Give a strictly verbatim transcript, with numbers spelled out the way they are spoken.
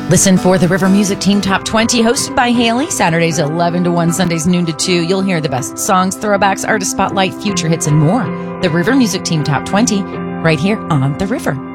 Listen for the River Music Team Top twenty, hosted by Haley, Saturdays eleven to one, Sundays noon to two. You'll hear the best songs, throwbacks, artist spotlight, future hits, and more. The River Music Team Top twenty, right here on The River.